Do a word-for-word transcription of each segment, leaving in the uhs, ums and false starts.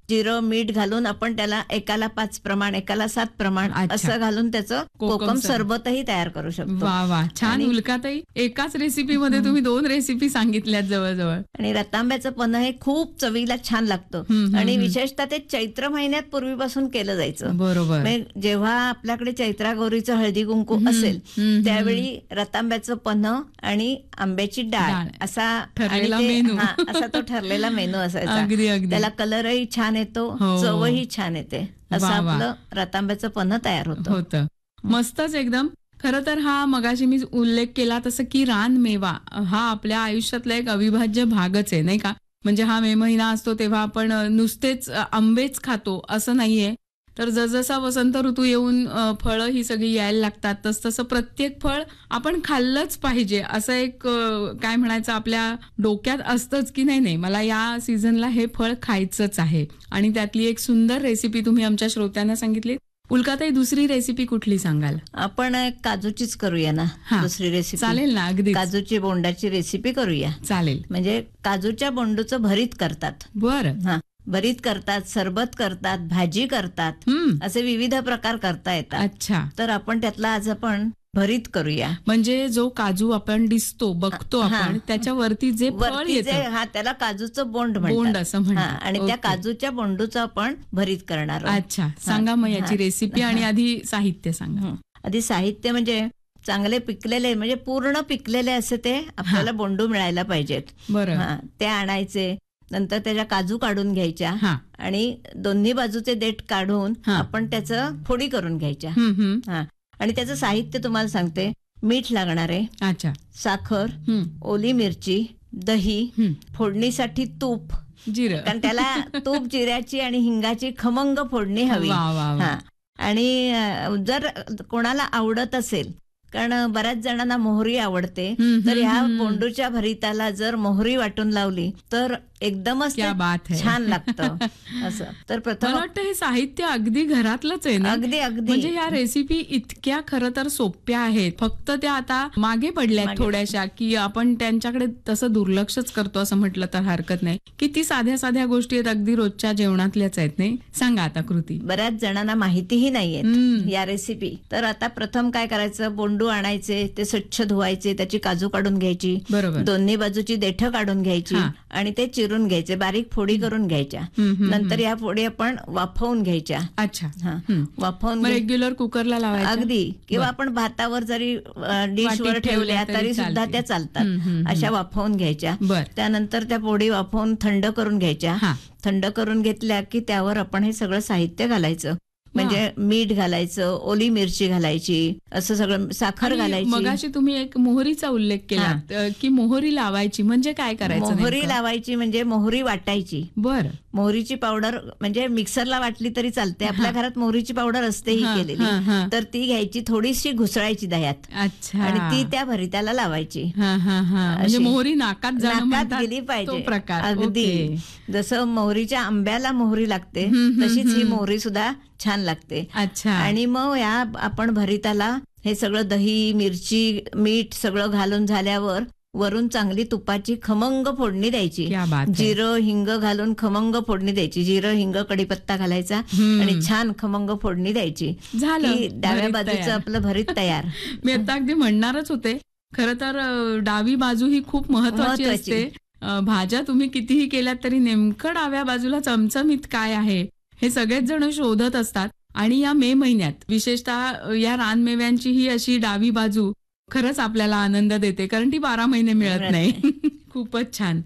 जिरं मीठ घालून आपण त्याला एकाला पाच प्रमाण एकाला सात प्रमाण अच्छा. असं घालून त्याचं कोकम कोकम सरबत. सरबतही तयार करू शकतो. वा वा छान. आणि- उल्काताई, एकाच रेसिपी मध्ये तुम्ही दोन रेसिपी सांगितल्यात जवळजवळ. आणि रतांब्याचं पन्ह हे खूप चवीला छान लागतं. हम्म, हम्म, आणि हम्म. विशेषतः ते चैत्र महिन्यात पूर्वीपासून केलं जायचं. बरोबर. म्हणजे जेव्हा आपल्याकडे चैत्रा गौरीचं हळदी कुंकू हम्म, असेल हम्म, त्यावेळी रतांब्याचं पन्ह आणि आंब्याची डाळ डाळ. असा ठरलेला आणि ते- मेनू. हा, असा तो ठरलेला मेनू असायचा. अगदी अगदी. त्याला कलरही छान येतो, हो. चवही छान येते. असं वा, वा. आपलं रतांब्याचं पन्ह तयार होतं. होतं. मस्तच एकदम. खरं तर हा मगाशी मी उल्लेख केला तसं की रानमेवा हा आपल्या आयुष्यातला एक अविभाज्य भागच आहे, नाही का? म्हणजे हा मे महिना असतो तेव्हा आपण नुसतेच आंबेच खातो असं नाहीये. तर जसजसा वसंत ऋतू येऊन अ, फळं ही सगळी यायला लागतात तस तसं प्रत्येक फळ आपण खाल्लंच पाहिजे असं एक अ, काय म्हणायचं आपल्या डोक्यात असतंच की नाही नाही मला या सीझनला हे फळ खायचंच आहे. आणि त्यातली एक सुंदर रेसिपी तुम्ही आमच्या श्रोत्यांना सांगितली. उल्काताई, दुसरी रेसिपी कुठली सांगाल? आपण एक काजूचीच करूया ना हा. दुसरी रेसिपी. चालेल ना? अगदी काजूची बोंडाची रेसिपी करूया. चालेल. म्हणजे काजूच्या बोंडूचं भरीत करतात. बरं. हा, भरीत करतात, सरबत करतात, भाजी करतात, हम्म. असे विविध प्रकार करता येतात. अच्छा. तर आपण त्यातला आज आपण भरीत करूया. म्हणजे जो काजू आपण दिसतो बघतो हा. आपण त्याच्यावरती जे फळ वरती जे येतं हा त्याला काजूचं बोंड बोंड म्हणतात. असं म्हणतात. हा, आणि त्या ओके. काजूच्या बोंडूचं आपण भरीत करणार आहोत. अच्छा, सांगा मग याची हा. रेसिपी आणि आधी साहित्य सांगा. हं. आधी साहित्य म्हणजे चांगले पिकलेले म्हणजे पूर्ण पिकलेले असे ते आपल्याला बोंडू मिळायला पाहिजेत. बरं. हा, ते आणायचे. नंतर त्याच्या काजू काढून घ्यायच्या हा. आणि दोन्ही बाजूचे देठ काढून हा. आपण त्याचं फोडी करून घ्यायच्या. हम्म, हम्म. हा, आणि त्याचं साहित्य तुम्हाला सांगते. मीठ लागणार आहे, अच्छा. साखर, हम्म. ओली मिरची, दही, हम्म. फोडणीसाठी तूप, जिरं. कारण त्याला तूप, जिऱ्याची आणि हिंगाची खमंग फोडणी हवी. वा, वा, वा. हा, आणि अ, जर कोणाला आवडत असेल, कारण बऱ्याच जणांना मोहरी आवडते, हम्म, तर ह्या हम्म. बोंडूच्या भरीताला जर मोहरी वाटून लावली तर एकदमच क्या ते बात है. छान लागतं. असं तर प्रथम मला वाटतं हे साहित्य अगदी घरातलंच आहे ना. अगदी अगदी म्हणजे या रेसिपी इतक्या खरं तर सोप्या आहेत, फक्त त्या आता मागे पडल्यात मागे. थोड्याशा, की आपण त्यांच्याकडे तसं दुर्लक्षच करतो असं म्हटलं तर हरकत नाही. किती साध्या साध्या गोष्टी आहेत, अगदी रोजच्या जेवणातल्याच आहेत. नाही, सांगा आता कृती. बऱ्याच जणांना माहितीही नाहीये हम्म. या रेसिपी. तर आता प्रथम काय करायचं, बोंडू आणायचे, ते स्वच्छ धुवायचे, त्याची काजू काढून घ्यायची, बरोबर. दोन्ही बाजूची देठं काढून घ्यायची हा. आणि ते चिरून घ्यायचे, बारीक फोडी करून घ्यायच्या. हम्म, हम्म, नंतर या फोडी आपण वाफवून घ्यायच्या. अच्छा. हा, हम्म. वाफवून मग घे- रेग्युलर कुकरला लावायचं. अगदी, किंवा बरं. आपण भातावर जरी डिशवर वाटीत ठेवल्या ठेवल्या तरी तरी सुद्धा चालतील. त्या हम्म, चालतात. हम्म, अशा हम्म. वाफवून घ्यायच्या. बर. त्यानंतर त्या फोडी वाफवून थंड करून घ्यायच्या. हा. थंड करून घेतल्या की त्यावर आपण हे सगळं साहित्य घालायचं. म्हणजे मीठ घालायचं, ओली मिरची घालायची, असं सगळं, साखर आणि घालायची. मगाशी तुम्ही एक मोहरीचा उल्लेख केला, अ, की मोहरी लावायची म्हणजे काय करायचं मोहरी नेमकं? लावायची म्हणजे मोहरी वाटायची. बरं. मोहरीची पावडर म्हणजे मिक्सरला वाटली तरी चालते, आपल्या घरात मोहरीची पावडर असते ही हा, हा, केलेली. हा. तर ती घ्यायची, थोडीशी घुसळायची दह्यात अच्छा. आणि ती त्या भरीताला लावायची. हा, हा, हा. म्हणजे अशी. मोहरी नाकात जाणं नाकात म्हणतात, गेली तो पाहिजे. प्रकार. अगदी ओके. जसं मोहरीच्या आंब्याला मोहरी लागते हम्म, हम्म, तशीच ही हम्म. मोहरी सुद्धा छान लागते. अच्छा. आणि मग या आपण भरीताला हे सगळं दही, मिरची, मीठ सगळं घालून झाल्यावर वरून चांगली तुपाची खमंग फोडणी द्यायची. क्या बात है. जिरं हिंग घालून खमंग फोडणी द्यायची. जिरं हिंग कढीपत्ता घालायचा हम्म. आणि छान खमंग फोडणी द्यायची. झालं. की डाव्या भरीत बाजूचं तयार. आपलं भरीत तयार. मी आता अगदी म्हणणारच होते. खरं तर अ, डावी बाजू ही खूप महत्वाची महत्वाची. असते. अ, भाज्या तुम्ही कितीही केल्यात तरी नेमकं डाव्या बाजूला चमचमीत काय आहे हे सगळेच जण शोधत असतात. आणि या मे महिन्यात विशेषतः या रानमेव्यांची ही अशी डावी बाजू खरंच आपल्याला आनंद देते, कारण ती बारा महिने मिळत मिळत नाही. खूपच छान.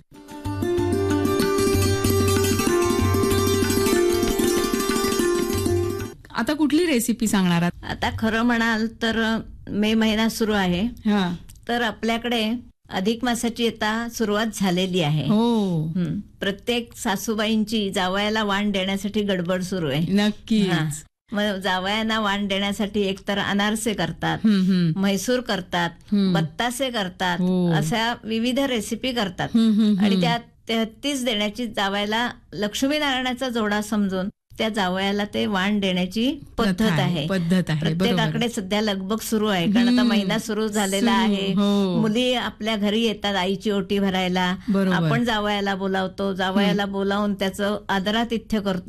आता कुठली रेसिपी सांगणार आहात? आता खरं म्हणाल तर मे महिना सुरू आहे, हा. तर आपल्याकडे अधिक मासाची आता सुरुवात झालेली आहे. हो, हं. प्रत्येक सासूबाईंची जावयाला वाण देण्यासाठी गडबड सुरू आहे. नक्की. हा. मग जावयांना वाण देण्यासाठी एकतर अनारसे करतात, हम्म, हम्म. म्हैसूर करतात, हम्म. बत्तासे करतात, हो. अशा विविध रेसिपी करतात. हम्म, हम्म, हम्म. आणि त्या तेहतीस देण्याची जावयाला लक्ष्मीनारायणाचा जोडा समजून त्या जावयाला ते वाण देण्याची पद्धत प्रथा आहे. पद्धत आहे. प्रत्येकाकडे बरोबर. सध्या लगबग सुरू आहे, कारण आता हम्म. महिना सुरू झालेला सुरू, आहे. हो. मुली आपल्या घरी येतात आईची ओटी भरायला. बरोबर. आपण जावयाला बोलावतो, जावयाला बोलावून त्याचं आदरातिथ्य करतो.